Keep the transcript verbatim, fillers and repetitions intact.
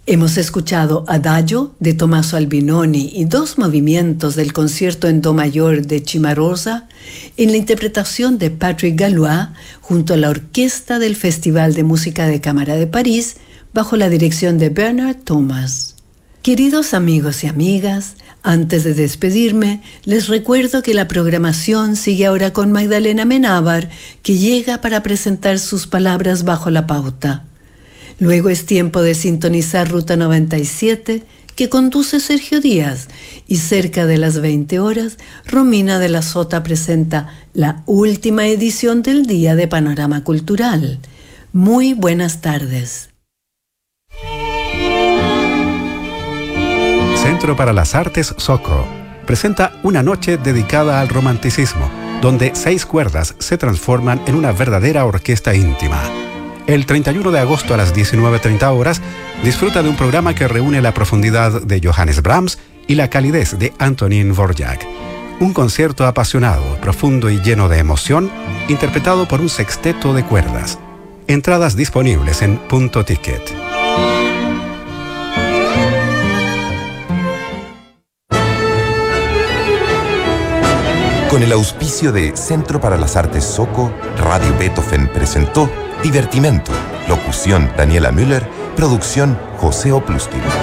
Hemos escuchado Adagio de Tommaso Albinoni y dos movimientos del concierto en do mayor de Cimarosa en la interpretación de Patrick Gallois junto a la orquesta del Festival de Música de Cámara de París bajo la dirección de Bernard Thomas. Queridos amigos y amigas, antes de despedirme, les recuerdo que la programación sigue ahora con Magdalena Menábar, que llega para presentar sus palabras bajo la pauta. Luego es tiempo de sintonizar Ruta noventa y siete, que conduce Sergio Díaz, y cerca de las veinte horas, Romina de la Sota presenta la última edición del día de Panorama Cultural. Muy buenas tardes. Centro para las Artes Soco presenta una noche dedicada al romanticismo, donde seis cuerdas se transforman en una verdadera orquesta íntima. El treinta y uno de agosto a las diecinueve treinta horas, disfruta de un programa que reúne la profundidad de Johannes Brahms y la calidez de Antonín Dvorak. Un concierto apasionado, profundo y lleno de emoción, interpretado por un sexteto de cuerdas. Entradas disponibles en Punto Ticket. Con el auspicio de Centro para las Artes Soco, Radio Beethoven presentó Divertimento. Locución Daniela Müller. Producción José Oplustil.